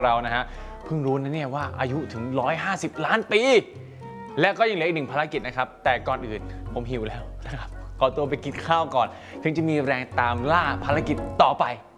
เรานะฮะเพิ่งรู้นะเนี่ยว่าอายุถึง150 ล้านปีและก็ยังเหลืออีก1 ภารกิจนะครับแต่ก่อนอื่นผมหิวแล้วนะครับขอตัวไปกินข้าวก่อนถึงจะมีแรงตามล่าภารกิจต่อไป